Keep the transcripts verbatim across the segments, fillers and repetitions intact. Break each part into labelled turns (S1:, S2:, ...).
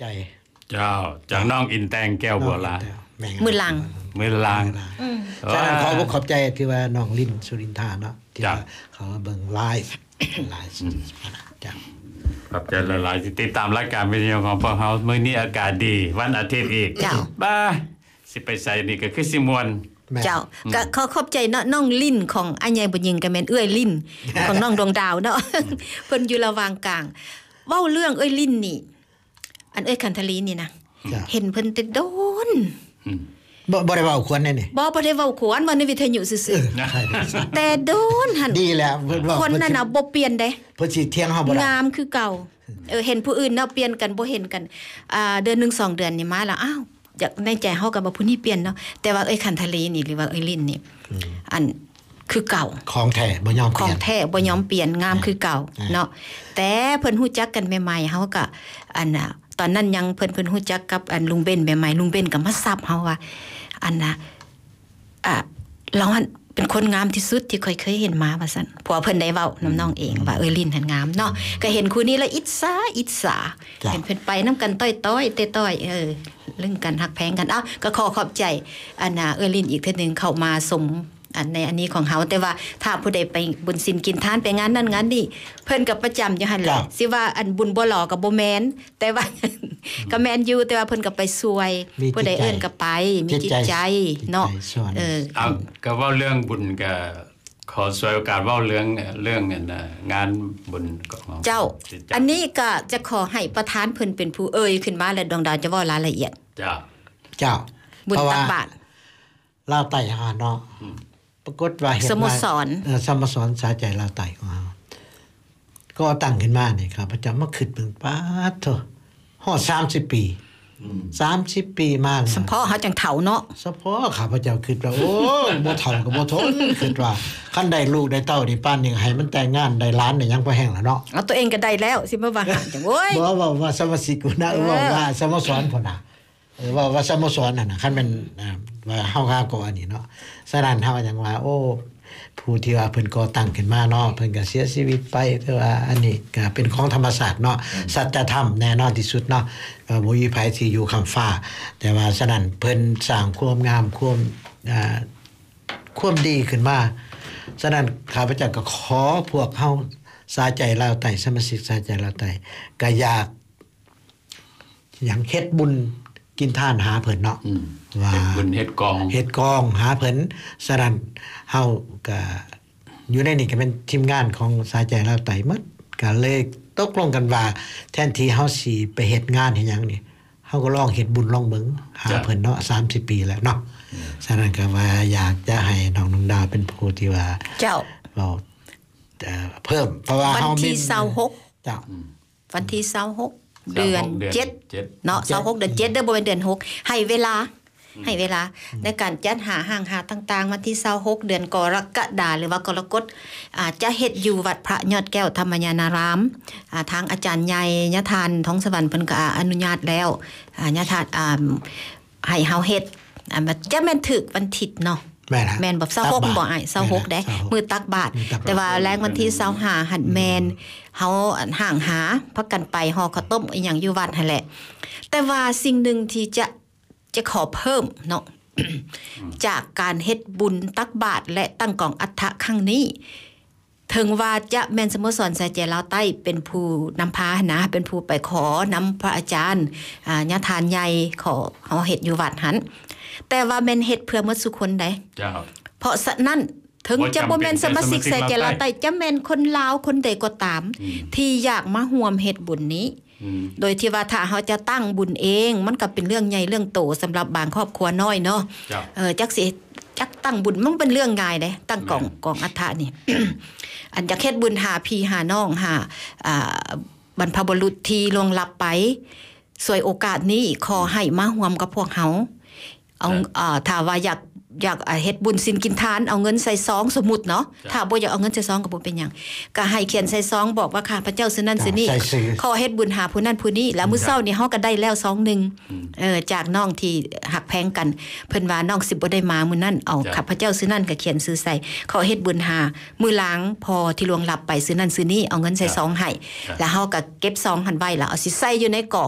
S1: เจ้าจากน้องอินแตงแก้วบัวลา
S2: มือลัง
S1: มือลาง
S3: ฉะนั้นขอขอบใจที่ว่าน้องลิ้นสุรินทาเนาะที่เขาเบิ่งไลฟ์ไลฟ์จ้ะ
S1: ขอบใจหลายๆที่ติดตามรายการวิทยุของพวกเฮามื้อนี้อากาศดีวันอาทิตย์อีกบ้าสิไปใส่นี่ก็คือสิม่วน
S2: เจ้าก็ขอขอบใจเนาะน้องลิ้นของอัญญาบุญยิงก็แม่นเอื้อยลิ้นของน้องดวงดาวเนาะเพิ่นอยู่ระหว่างกลางเว้าเรื่องเอื้อยลิ้นนี่อันเอื้อยคันทลีนี่นะเห็นเพิ่นแต่โดน
S3: บ่บ่ได้เว้าควรแน่นี่
S2: บ่บ่ได้เว้าควรว่าในวิทยุซื่อๆแต่โดนหั่น
S3: ดีแล้วเพิ่นเว้า
S2: คนนั้นน่ะบ่เปลี่ยนเด้
S3: เพิ่นสิเถียงเฮาบ่ได้
S2: งามคือเก่าเออเห็นผู้อื่นเนาะเปลี่ยนกันบ่เห็นกันอ่าเดือนหนึ่งสองเดือนนี่มาแล้วอ้าวอยากในใจเฮาก็บ่ผู้นี้เปลี่ยนเนาะแต่ว่าเอ้ยคันทลีนี่หรือว่าเอ้ยลิ้นนี่อันคือเก่า
S3: ของแท้บ่ยอมเปลี่ยน
S2: ของแท้บ่ยอมเปลี่ยนงามคือเก่าเนาะแต่เพิ่นฮู้จักกันใหม่ๆเฮาก็อันน่ะตอนนั้นยังเพิ่นเพิ่นฮู้จักกับอันลุงเบนใหม่ๆลุงเบนก็มาซับเฮาว่าอันน่ะอ่ะเราเป็นคนงามที่สุดที่ค่อยเคยเห็นมาว่าซั่นเพราะเพิ่นได้เว้านำน้องเองว่าเอ้ยลิ้นหันงามเนาะก็เห็นคู่นี้แล้วอิจฉาอิจฉาเห็นเพิ่นไปนำกันต้อยๆเต้อยๆเออเรื่องกันฮักแพงกันอ้าวก็ขอขอบใจอันน่ะเอ้ยลิ้นอีกเทื่อนึงเข้ามาสมอันในอันนี้ของเฮาแต่ว่าถ้าผู้ใดไปบุญศีลกินทานไปงานนั้นงานนี้เพิ่นก็ประจำอยู่หั่นแหละสิว่าอันบุญบ่หล่อก็บ่แม่นแต่ว่าก็แม่นอยู่แต่ว่าเพิ่นก็ไปช่วยผู้ใดเอิ้นก็ไปมีจิตใจเนาะ
S1: เออเอาก็เว้าเรื่องบุญก็ขอสวยโอกาสเว้าเรื่องเรื่องงานบุญของ
S2: เจ้าอันนี้ก็จะขอให้ประธานเพิ่นเป็นผู้เอ่ยขึ้นมาและดวงดาวจะเว้ารายละเอียด
S1: เจ้า
S3: เจ้า
S2: บุญตักบาตร
S3: ลาวใต้หาเนาะปรากฏว่าเห็นว่า
S2: สโมสร
S3: เออสโมสรสาใจลาวใต้ของเฮาก็ตั้งขึ้นมานี่ครับพระเจ้ามาคิดเบิ่งป๊าดโธ่ฮอดสามสิบปีสามสิบปีมาแล้ว
S2: เฉพาะเฮาจังเฒ่าเนาะ
S3: เฉพาะข้าพเจ้าคิดว่าโอ้บ่เฒ่าก็บ่ทนคิดว่าคันได้ลูกได้เต้านี่ปานนี้ให้มันแต่งงานได้หลานได้ยังบ่แห้งแล้วเนาะ
S2: เอาตัวเองก็ได้แล้วสิมาว่าหาจังโอ้ย
S3: บ่ว่าว่าสมาชิกนะว่าว่าสโมสรพุ่นน่ะเออว่าว่าสโมสรนั่นน่ะคันเป็นว่าเฮาหาก่ออันนี้เนาะฉะนั้นเฮาจังว่าโอ้ผู้ที่ว่าเพิ่นก่อตั้งขึ้นมาเนาะเพิ่นก็เสียชีวิตไปแต่ว่าอันนี้ก็เป็นของธรรมชาติเนาะสัจธรรมแน่นอนที่สุดเนาะก็บ่มีไผที่อยู่ข้างฟ้าแต่ว่าฉะนั้นเพิ่นสร้างความงามความอ่าความดีขึ้นมาฉะนั้นข้าพเจ้าก็ขอพวกเฮาสาใจลาวใต้สมาชิกสาใจลาวใต้ก็อยากหยังเฮ็ดบุญกินทานหาเพิ่นเนาะ
S1: ว่าเฮ็ดบุญเฮ็ดกอง
S3: เฮ็ดกองหาเพิ่นฉะนั้นเฮาก็อยู่ในนี่ก็เป็นทีมงานของสายใจลาวใต้หมดก็เลยตกลงกันว่าแทนที่เฮาสิไปเฮ็ดงานเฮ็ดหยังนี่เฮาก็ลองเฮ็ดบุญลองเบิ่งหาเพิ่นเนาะสามสิบปีแล้วเนาะฉะนั้นก็ว่าอยากจะให้น้องน้องดาวเป็นผู้ที่ว่า
S2: เจ้า
S3: เว้าเอ่อเพิ่มเพราะว่า
S2: เฮามีวันที่ยี่สิบหก
S3: เจ้า
S2: วันที่ยี่สิบหกเดือนเจ็ดเนาะยี่สิบหกเดือนเจ็ดเด้อบ่แม่นเดือนหกให้เวลาให้เวลาในการจัดหาห้างหาต่างๆวันที่ยี่สิบหกเดือนกรกฎาคมหรือว่ากรกฎอ่าจะเฮ็ดอยู่วัดพระยอดแก้วธรรมญานารามอ่าทางอาจารย์ใหญ่ญาทานท้องสวรรค์เพิ่นก็อนุญาตแล้วอ่าญาทานอ่าให้เฮาเฮ็ดอ่าจะแม่นถึกวันอาทิตย์เนาะ
S3: แม่น
S2: แม่นแบบยี่สิบหกบ่อ้ายยี่สิบหกเด้มื้อตักบาตรแต่ว่าแรงวันที่ยี่สิบห้าหัดแม่นเฮาห่างหาพักกันไปห่อข้าวต้มอีหยังอยู่วัดหั่นแหละแต่ว่าสิ่งนึงที่จะจะขอเพิ่มเนาะ จากการเฮ็ดบุญตักบาตรและตั้งกองอัฐะครั้งนี้ถึงว่าจะแม่นสโมสรสายใจลาวใต้เป็นผู้นำพานะเป็นผู้ไปขอนำพระอาจารย์อ่าญาทานใหญ่ขอเฮาเฮ็ดอยู่วัดหันแต่ว่าแม่นเฮ็ดเพื่อหมดทุกคนได้
S1: เจ้า
S2: เพราะฉะนั้นถึงจะบ่แม่นสมาชิกสายใจลาวใต้จะแม่นคนลาวคนใดก็ตามที่อยากมาร่วมเฮ็ดบุญนี้โดยที่ว่าถ้าเฮาจะตั้งบุญเองมันก็เป็นเรื่องใหญ่เรื่องโตสำหรับบางครอบครัวน้อยเนาะเออจักสิจักตั้งบุญมันเป็นเรื่องง่ายเด้ตั้งกองกองอัฐะนี่ อันจะเฮ็ดบุญหาพี่หาน้องหาอ่าบรรพบุรุษที่ล่วงลับไปสวยโอกาสนี้ขอให้มาร่วมกับพวกเฮาเอาอ่าถ้าว่าอยากอยากเฮ็ดบุญศีลกินทานเอาเงินใส่ซองสมมุติเนาะถ้าบ่อยากเอาเงินใส่ซองก็บ่เป็นหยังก็ให้เขียนใส่ซองบอกว่าข้าพเจ้าซื่อนั้นซื่อนี้ขอเฮ็ดบุญหาผู้นั้นผู้นี้แล้วมื้อเช้านี่เฮาก็ได้แล้วซองนึงเออจากน้องที่หักแพงกันเพิ่นว่าน้องสิบ่ได้มามื้อนั้นเอาข้าพเจ้าซื่อนั้นก็เขียนชื่อใส่ขอเฮ็ดบุญหามื้อหลังพอที่ล่วงลับไปซื่อนั้นซื่อนี้เอาเงินใส่ซองให้แล้วเฮาก็เก็บซองหันไว้แล้วเอาสิใส่อยู่ในกล่อง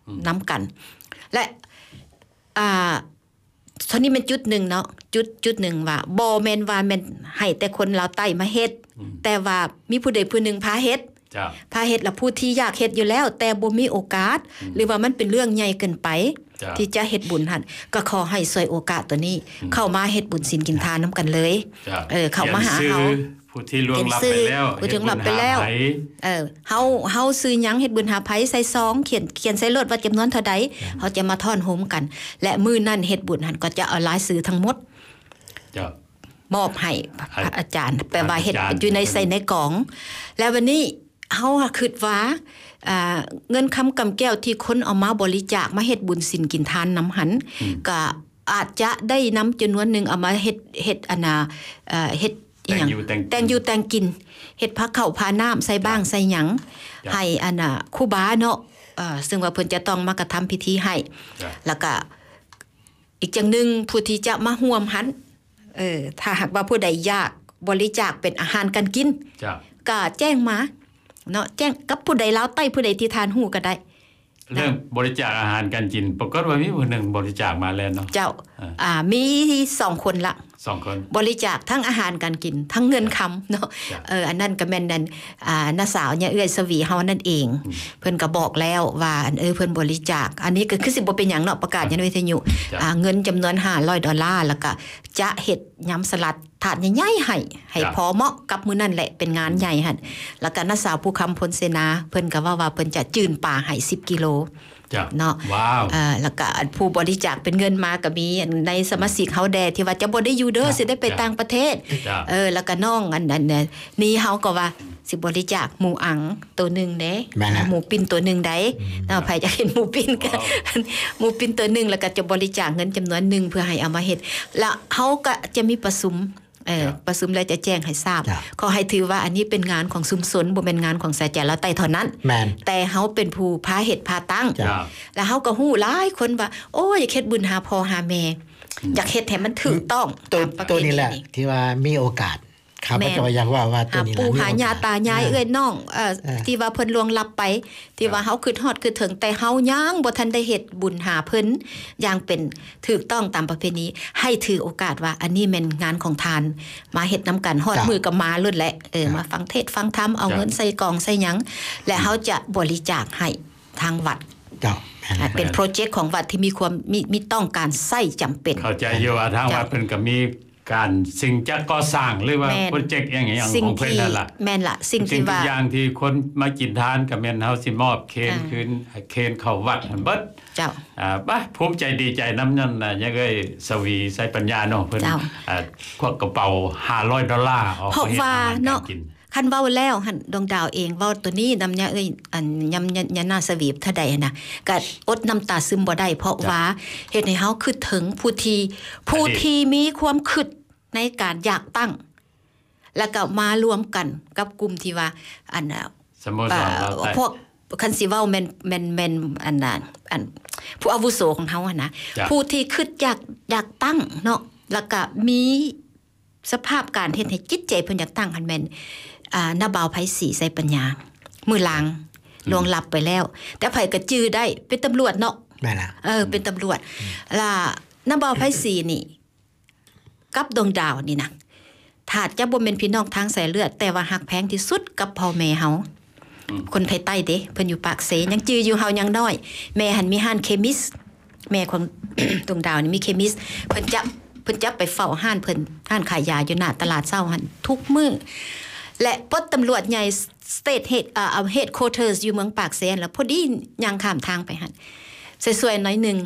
S2: นํากันและอ่าตอนนี้เป็นจุดหนึ่งเนาะจุดจุดหนึ่งว่าบ่แม่นว่าแม่นให้แต่คนลาวใต้มาเฮ็ดแต่ว่ามีผู้ใดผู้หนึ่งพาเฮ็ด
S1: จ้ะ
S2: พาเฮ็ดแล้วผู้ที่อยากเฮ็ดอยู่แล้วแต่บ่มีโอกาสหรือว่ามันเป็นเรื่องใหญ่เกินไปที่จะเฮ็ดบุญหั่นก็ขอให้ช่วยโอกาสตัวนี้เข้ามาเฮ็ดบุญศีลกินทานนํากันเลยเออเข้ามาหาเฮา
S1: ผู้ที่ล่วงลับไปแล้ว
S2: ผู้ที่ล่วงลับไปแล้วเออเฮาเฮาซื้อหยังเฮ็ดบุญหาไผใส่ซองเขียนเขียนใส่รถว่าจํานวนเท่าใดเฮาจะมาทอนโฮมกันและมื้อนั้นเฮ็ดบุญหั่นก็จะเอารายซื้อทั้งหมด
S1: จ้ะ
S2: มอบให้พระอาจารย์แปลว่าเฮ็ดอยู่ในใส่ในกล่องแล้ววันนี้เฮาคิดว่าอ่าเงินคำกำแก้วที่คนเอามาบริจาคมาเฮ็ดบุญศีลกินทานนำหันก็อาจจะได้นำจำนวนนึงเอามาเฮ็ดเฮ็ดอันน่ะเอ่อเฮ็ดอีหยังแต่งอยู่แต่งกินเฮ็ดผักข้าวพาน้ำใส่บ้างใส่หยังให้อันน่ะครูบาเนาะเอ่อซึ่งว่าเพิ่นจะต้องมากระทำพิธีให้แล้วก็อีกจังนึงผู้ที่จะมาร่วมหันเออถ้าหากว่าผู้ใดอยากบริจาคเป็นอาหารการกินก็แจ้งมาเนาะแจ้งกับผู้ใดลาวใต้ผู้ใดที่ทานฮู้ก็ได้
S1: เรื่องบริจาคอาหารการกินปรากฏว่ามีผู้นึงบริจาคมาแล้วเนาะ
S2: เจ้าอ่ามีสองคนละ
S1: สองคน
S2: บริจาคทั้งอาหารการกินทั้งเงินคำเนาะเอออันนั้นก็แม่นนั่นอ่าน้าสาวเนี่ยเอื้อยสวีเฮานั่นเองเพิ่นก็บอกแล้วว่าอันเออเพิ่นบริจาคอันนี้ก็คือสิบ่เป็นหยังเนาะประกาศในวิทยุอ่าเงินจํานวนห้าร้อยดอลลาร์แล้วก็จะเฮ็ดยำสลัดถาดใหญ่ๆให้ให้พอเหมาะกับมื้อนั้นแหละเป็นงานใหญ่หั่นแล้วก็น้าสาวผู้คำพลเสนาเพิ่นก็ว่าว่าเพิ่นจะจื้นปลาให้สิบกิโล
S1: จ้ะ
S2: เนาะ
S1: ว้าว
S2: เอ่อแล้วก็ผู้บริจาคเป็นเงินมาก็มีในสมาชิกเฮาแดที่ว่าจะบ่ได้อยู่เด้อสิได้ไปต่างประเทศเออแล้วก็น้องอันนั้นนี่เฮาก็ว่าสิบริจาคหมูอังตัวนึงเด้หมูปิ้นตัวนึงได้เนาะไผจะเห็นหมูปิ้นกันหมูปิ้นตัวนึงแล้วก็จะบริจาคเงินจํานวนนึงเพื่อให้เอามาเฮ็ดแล้วเฮาก็จะมีประชุมเออประชุมแล้วจะแจ้งให้ทราบขอให้ถือว่าอันนี้เป็นงานของชุมชนบ่แม่นงานของสายใจลาวใต้เท่านั้นแต่เฮาเป็นผู้พาเฮ็ดพาตั้งแล้วเฮาก็ฮู้หลายคนว่าโอ้ยอยากเฮ็ดบุญหาพ่อหาแม่อยากเฮ็ดให้มันถูกต้อง
S3: ตัวตัวนี้แหละที่ว่ามีโอกาสครับก็อยากว่าว่าตัวนี้ล่ะ
S2: ปู่หาย่าตายายเอื้อยน้องเอ่อที่ว่าเพิ่นล่วงลับไปที่ว่าเฮาคิดฮอดคิดถึงแต่เฮายังบ่ทันได้เฮ็ดบุญหาเพิ่นอย่างเป็นถูกต้องตามประเพณีให้ถือโอกาสว่าอันนี้แม่นงานของทานมาเฮ็ดนํากันฮอดมื้อก็มาลุ้นแหละเออมาฟังเทศฟังธรรมเอาเงินใส่กล่องใส่หยังและเฮาจะบริจาคให้ทางวัด
S3: เจ้า
S2: เป็นโปรเจกต์ของวัดที่มีความมีมีต้องการใช้จําเป็น
S1: เข้าใจอยู่ว่าทางวัดเพิ่นก็มีการสิ่งจะก่อสร้างหรือว่าโปรเจกต์อย่างอย่างของเพิ่นนั่นล่ะ
S2: แม่นล่ะสิ่งที่ว่า
S1: อย่างที่คนมากินทานก็แม่นเฮาสิมอบเคนคืนเคนเข้าวัดหั่นเบิด
S2: เจ้า
S1: อ่าบ่ภูมิใจดีใจนำนั่นน่ะยังเอ้ยสวีใส่ปัญญาเนาะเพิ่นอ่าควักกระเป๋าห้าร้อยดอลลาร์
S2: เอาไปเฮ็ดอาหารกินคันเว้าแล้วหั่นดวงดาวเองเว้าตัวนี้นำยะเอ้ยอันยำยะนาสวีบเท่าใดน่ะก็อดน้ำตาซึมบ่ได้เพราะว่าเฮ็ดให้เฮาคิดถึงผู้ที่ผู้ที่มีความคิดในการอยากตั้งแล้วก็มารวมกันกับกลุ่มที่ว่าอันน่ะ
S1: สโมสร
S2: พวกคันสิเว้าแม่นแม่นแม่นอันน่ะอันผู้อาวุโสของเฮาอ่ะนะผู้ที่คิดอยากอยากตั้งเนาะแล้วก็มีสภาพการเฮ็ดให้จิตใจเพิ่นอยากตั้งหั่นแม่นอ่านาบ่าวไผศรีใส่ปัญญามื้อหลังลวงลับไปแล้วแต่ไผก็จื้อได้เป็นตำรวจเนาะ
S3: แม่ล่ะ
S2: เออเป็นตำรวจล่ะนาบ่าวไผศรีนี่กับดวงดาวนี่นะถ้าจะบ่แม่นพี่น้องทางสายเลือดแต่ว่าฮักแพงที่สุดกับพ่อแม่เฮาคนไทยใต้เด้เพิ่นอยู่ปากเสยังจื้ออยู่เฮายังน้อยแม่หันมีห้านเคมิสแม่ของ ดวงดาวนี่มีเคมิสเพิ่นจับเพิ่นจับไปเฝ้าห้านเพิ่นห้านขายยาอยู่หน้าตลาดเช้าหั่นทุกมื้อและปลดตำรวจใหญ่ State Head เอ่อ Headquarters อยู่เมืองปากเสแล้วพอดีย่างข้ามทางไปหั่นสวยๆหน่อยนึง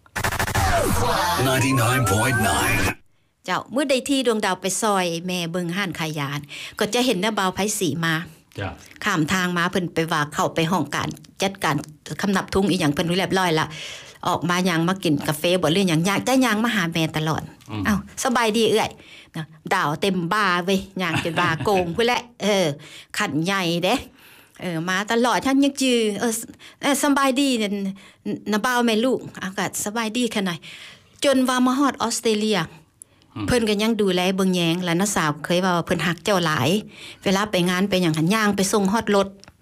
S4: ninety-nine point nine
S2: เจ้ามื้อใดที่ดวงดาวไปซอยแม่เบิ่งห้านขายยาก็จะเห็นนาบ่าวไผศรีมา
S1: จ้ะ
S2: ข้ามทางมาเพิ่นไปว่าเข้าไปห้องการจัดการคำนับทุงอีหยังเพิ่นเรียบร้อยละออกมาหยังมากินกาแฟบ่หรือหยังอยากได้หยังมาหาแม่ตลอดอ้าวสบายดีเอื้อยดาวเต็มบ่าเว้ยหยังจนบ่าโกงพุ่นแหละเออขันใหญ่เด้เออมาตลอดฉันยังจื้อเออเออสบายดีนั่นนาบ่าวแม่ลูกอากาศสบายดีคั่นน่ะจนว่ามาฮอดออสเตรเลียเพิ่นก็ยังดูแลเบิ่งแยงและน้าสาวเคยว่าเพิ่นฮักเจ้าหลายเวลาไปงานไปหยังหันย่างไปส่งฮอดรถ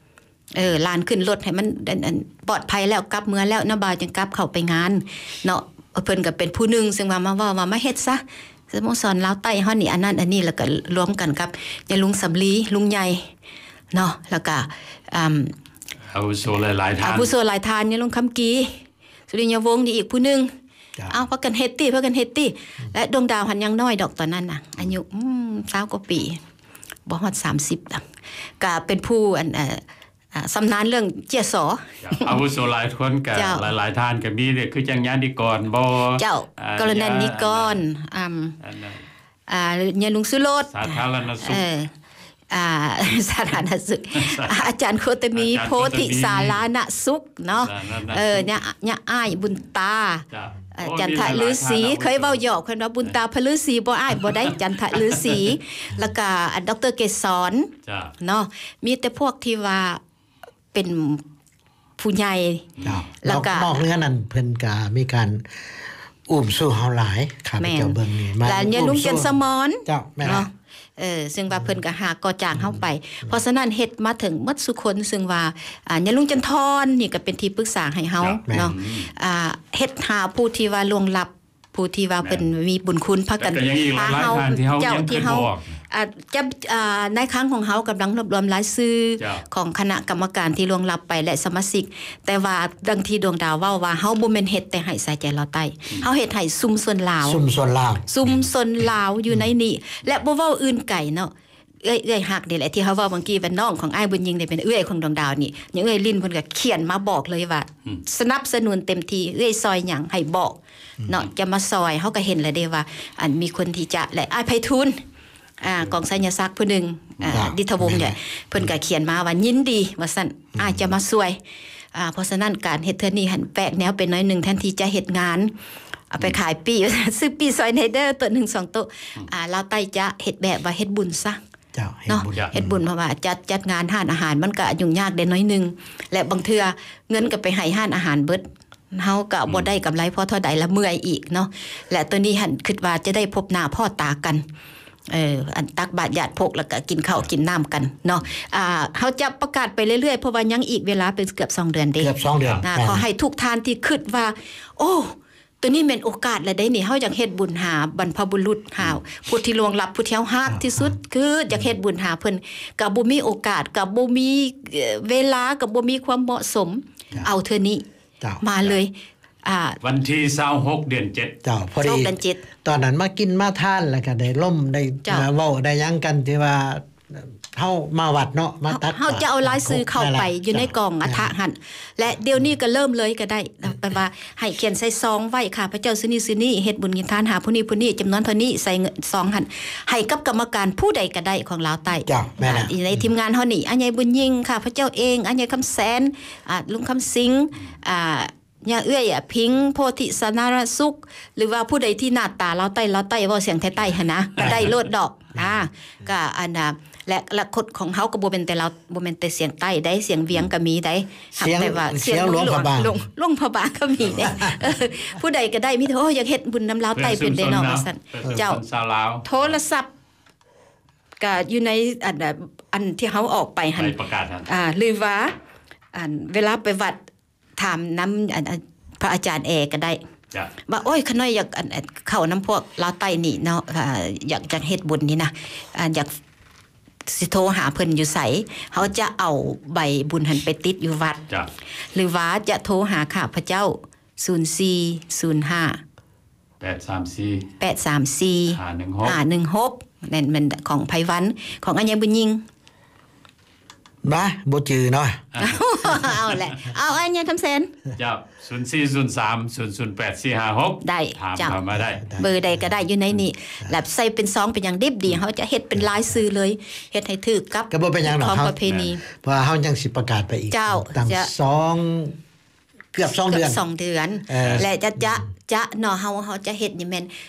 S2: เออลานขึ้นรถให้มันปลอดภัยแล้วกลับเมื่อแล้วนะบ่าวจังกลับเข้าไปงานเนาะเพิ่นก็เป็นผู้นึงซึ่งว่ามาว่าว่ามาเฮ็ดซะสโมสรลาวใต้เฮานี่อันนั้นอันนี้แล้วก็รวมกันกับยายลุงสำลีลุงใหญ่เนาะแล้วก็อ่า
S1: อาวุโสหลายๆท่าน
S2: อาวุโสหลายท่านยายลุงคำกีสุริยวงศ์นี่อีกผู้นึงเอาพากันเฮ็ดติพากันเฮ็ดติและดวงดาวหันยังน้อยดอกตอนนั้นน่ะอายุอืม20กว่าปีบ่ฮอดสามสิบดังก็เป็นผู้อันเอ่อสำนานเรื่องเจียสอ
S1: อาวุโสหลายคนก็หลายๆท่านก็มีเนี่ยคือจังญาณิกรบ่
S2: เจ้ากรณีนิกรอ่าอ่ายายลุงสุโรส
S1: สาธารณสุข
S2: เอออ่าสาธารณสุขอาจารย์โคตมีโพธิสารณสุขเนาะเออเนี่ยเนี่ยอ้ายบุญตาจันทฤาษีเคยเว้าหยอกเพิ่นว่าบุญตาพฤาษีบ่อ้ายบ่ได้จันทฤาษีแล้วก็ดร.เกษรเนาะมีแต่พวกที่ว่าเป็นผู้ใหญ่
S3: แล้วก็นอกเรื่องนั้นเพิ่นก็มีการอุ้มสู้เฮาหลายข้าพเจ้าเบิ่งนี่
S2: มาแล้วเนี่ยลุงจันสมร
S3: เจ้าแม่น
S2: เออซึ่งว่าเพิ่นก็หาก่อจ้างเฮาไปเพราะฉะนั้นเฮ็ดมาถึงหมดสุคนซึ่งว่าอ่ายายลุงจันทรนี่ก็เป็นที่ปรึกษาให้เฮาเนาะอ่าเฮ็ดหาผู้ที่ว่าล่วงลับผู้ที่ว่าเพิ่นมีบุญคุณพากัน
S1: พาเฮา
S2: เจ้าที่เฮาอ่าจะอ่าในครั้งของเฮากำลังรวบรวมรายชื่อของคณะกรรมการที่ล่วงลับไปและสมาชิกแต่ว่าดังที่ดวงดาวเว้าว่าเฮาบ่แม่นเฮ็ดแต่ให้สายใจลาวใต้เฮาเฮ็ดให้ซุมชนลาว
S3: ซุมชนลาว
S2: ซุมชนลาวอยู่ในนี้และบ่เว้าอื่นไกลเนาะเอ้ยเอ้ยฮักนี่แหละที่เฮาเว้าเมื่อกี้ว่าน้องของอ้ายบุญยิงได้เป็นเอื้อยของดวงดาวนี่ยังเอ้ยลิ้นเพิ่นก็เขียนมาบอกเลยว่าสนับสนุนเต็มที่เอ้ยซอยหยังให้บอกเนาะจะมาซอยเฮาก็เห็นแล้วเด้ว่าอันมีคนที่จะและอ้ายไพฑูรย์อ่ากองสัญญาศักดิ์ผู้นึงอ่าดิทวงศ์เนี่ยเพิ่นก็เขียนมาว่ายินดีว่าซั่นอ้ายจะมาช่วยอ่าเพราะฉะนั้นการเฮ็ดเทื่อนี้หันแปลกแนวเป็นน้อยนึงแทนที่จะเฮ็ดงานเอาไปขายปีซื้อปีซอยไนเดอร์ตัวหนึ่งสองโต๊ะอ่าลาวใต้จะเฮ็ดแบบว่าเฮ็ดบุญซะ
S3: เจ้า
S2: เนาะเฮ็ดบุญเพราะว่าจัดจัดงานร้านอาหารมันก็ยุ่งยากได้น้อยนึงและบางเทื่อเงินก็ไปให้ร้านอาหารเบิดเฮาก็บ่ได้กำไรพอเท่าใดละเมื่อยอีกเนาะและตัวนี้หั่นคิดว่าจะได้พบหน้าพ่อตากันเอออันตักบาตรญาติพกแล้วก็กินข้าวกินน้ำกันเนาะอ่าเฮาจะประกาศไปเรื่อยๆเพราะว่ายังอีกเวลาเป็นเกือบสองเดือนเด้
S3: เกือบสองเดือน
S2: นะขอให้ทุกท่านที่คิดว่าโอ้ตัวนี้เป็นโอกาสแล้วได้นี่เฮาอยากเฮ็ดบุญหาบรรพบุรุษหาผู้ที่ล่วงลับผู้ที่เฮาฮักที่สุดคืออยากเฮ็ดบุญหาเพิ่นก็บ่มีโอกาสก็บ่มีเวลาก็บ่มีความเหมาะสมเอาเทื่อนี้มาเลยอ่า
S1: วันที่ยี่สิบหกเดือนเจ็ด
S3: เจ้าพอดีตอนนั้นมากินมาทานแล้วก็ได้ล่มได้เว้าได้หยังกันที่ว่าเฮามาวัดเนาะมาตัก
S2: เฮาจะเอารายชื่อเข้าไปอยู่ในกล่องอัฐะหั่นและเดี๋ยวนี้ก็เริ่มเลยก็ได้แปลว่าให้เขียนใส่ซองไว้ค่ะพระเจ้าซื่อนี้ซื่อนี้เฮ็ดบุญกินทานหาผู้นี้ผู้นี้จำนวนเท่านี้ใส่ซองหั่นให้กับกรรมการผู้ใดก็ได้ของลาวใต้
S3: จ้ะแม่น
S2: ในทีมงานเฮานี่อันใหญ่บุญยิ่งค่ะพระเจ้าเองอันใหญ่คำแสนอ่าลุงคำสิงอ่าย่าเอื้อยอ่ะพิงโพธิสนารสุขหรือว่าผู้ใดที่หน้าตาลาวใต้ลาวใต้เว้าเสียงไทยๆหั่นนะก็ได้โลดดอกอ่าก็อันน่ะและและคนของเฮาก็บ่แม่นแต่เราบ่แม่นแต่เสียงใต้ได้เสียงเวียงก็มีได้
S3: แต่ว่าเสียงหลวงพระบาง
S2: หลวงพระบางก็มีเด้ผู้ใดก็ได้มีโอ้อยากเฮ็ดบุญนำลาวใต้เป็นได้เนาะว่าซั่นเจ้าโทรศัพท์ก็อยู่ในอันอันที่เฮาออกไปหั่นอ่าหรือว่าอันเวลาไปวัดถามนำอันพระอาจารย์แอก็ได้ว่าโอ้ยขน้อยอยากเข้านำพวกลาวใต้นี่เนาะอยากจะเฮ็ดบุญนี่นะอยากสิโทรหาเพิ่นอยู่ไสเฮาจะเอาใบบุญหันไปติดอยู่วัดหรือว่าจะโทรหาข้าพเจ้าศูนย์ สี่ ศูนย์ ห้า
S1: แปด สาม สี่
S2: แปด สาม สี่
S1: ห้า หนึ่ง หก
S2: ห้า หนึ่ง หกนั่นมันของไผวันของอัญญบุญยิง
S3: บ่บ่จือเนาะ
S2: เอาแหละเอาอัญญคำแสน
S1: จ้าศูนย์ สี่ ศูนย์ สาม ศูนย์ ศูนย์ แปด สี่ ห้า หก
S2: ได้
S1: ถามมาได้
S2: เบอร์ใดก็ได้อยู่ในนี้แล้วใส่เป็นซองเป็นอย่างดิบดีเฮาจะเฮ็ดเป็นลายซื้อเลยเฮ็ดให้ถูกกับ
S3: ก็บ่เป็นหยังดอก
S2: เฮาประเพณี
S3: เพราะเฮายังสิประกาศไปอีกตั้งสองเกือบสองเดือน
S2: สองเดือนและจะจะจะเนาะเฮาเฮาจะเฮ็ดนี่แม่น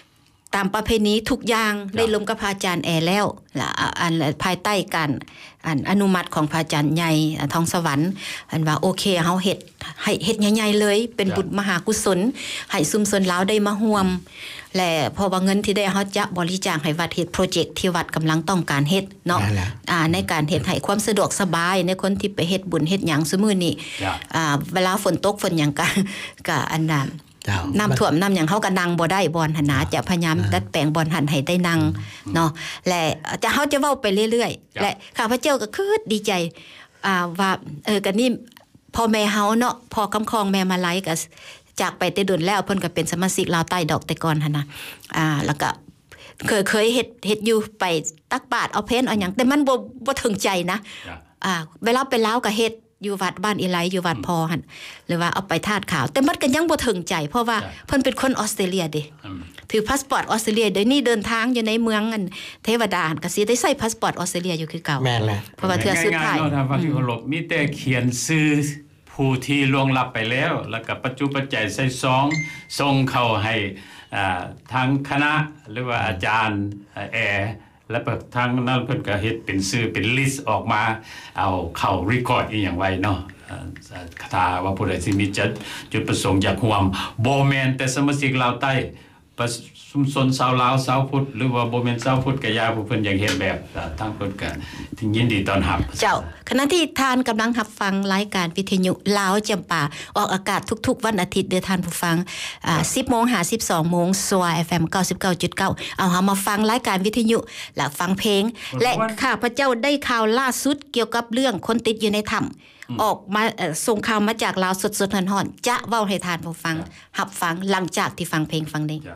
S2: ตามประเพณีทุกอย่างได้ลงกับพระอาจารย์แอแล้วล่ะอันภายใต้การอันอนุมัติของพระอาจารย์ใหญ่ทองสวรรค์อันว่าโอเคเฮาเฮ็ดให้เฮ็ดใหญ่ๆเลยเป็นบุญมหากุศลให้ชุมชนลาวได้มาร่วมและเพราะว่าเงินที่ได้เฮาจะบริจาคให้วัดเฮ็ดโปรเจกต์ที่วัดกำลังต้องการเฮ็ดเนาะอ่าในการเฮ็ดให้ความสะดวกสบายในคนที่ไปเฮ็ดบุญเฮ็ดหยังซุมื้อนี้อ่าเวลาฝนตกฝนหยังก็ก็อันนั้นน้ำท่วมน้ำหยังเฮาก็นั่งบ่ได้บ่อนหั่นนะจะพยายามดัดแปลงบ่อนหันให้ได้นั่งเนาะและจะเฮาจะเว้าไปเรื่อยๆและข้าพเจ้าก็คือดีใจอ่าว่าเออก็นี่พ่อแม่เฮาเนาะพ่อคำคองแม่มาลัยก็จากไปแต่ดุลแล้วเพิ่นก็เป็นสมาชิกลาวใต้ดอกแต่ก่อนหั่นน่ะอ่าแล้วก็เคยเคยเฮ็ดเฮ็ดอยู่ไปตักบาตรเอาเพนเอาหยังแต่มันบ่บ่ถึงใจนะอ่าเวลาไปลาวก็เฮ็ดอยู่วัดบ้านอีไลอยู่วัดพอหั่นหรือว่าเอาไปทาสขาวแต่มันก็ยังบ่ถึงใจเพราะว่าเพิ่นเป็นคนออสเตรเลียเด้ถือพาสปอร์ตออสเตรเลียเดี๋ยวนี้เดินทางอยู่ในเมืองอันเทวดาก็สิได้ใช้พาสปอร์ตออสเตรเลียอยู่คือเก่า
S3: แม่นแหละ
S2: เพราะว่าเทื่อสุดท้าย
S1: เนาะท่านฟังที่เคารพมีแต่เขียนชื่อผู้ที่ล่วงลับไปแล้วแล้วก็ปัจจุปัจจัยใส่ซองส่งเข้าให้อ่าทางคณะหรือว่าอาจารย์แอแล้วแบบทางนั้นเพิ่นก็เฮ็ดเป็นชื่อเป็นลิสต์ออกมาเอาเข้ารีคอร์ดอีหยังไว้เนาะคาถาว่าผู้ใดสิมีจุดจุดประสงค์อยากร่วมบ่แม่นแต่สมาชิกลาวใต้ชุมชนชาวลาวชาวพุทธหรือว่าบ่แม่นชาวพุทธก็อย่าผู้เพิ่นอยากเฮ็ดแบบทางเพิ่นก็ที่ยินดีต้อนรับ
S2: เจ้าขณะที่ท่านกำลังรับฟังรายการวิทยุลาวจำปาออกอากาศทุกๆวันอาทิตย์เด้อท่านผู้ฟังอ่า สิบโมง ห้าสิบสอง น. สวา เอฟ เอ็ม เก้าสิบเก้าจุดเก้า เอาเฮามาฟังรายการวิทยุและฟังเพลงและข้าพเจ้าได้ข่าวล่าสุดเกี่ยวกับเรื่องคนติดอยู่ในถ้ำออกมาส่งข่าวมาจากลาวสดๆร้อนๆจะเว้าให้ท่านผู้ฟังรับฟังหลังจากที่ฟังเพลงฟังนี้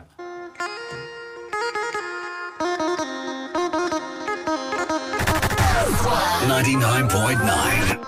S4: ninety-nine point nine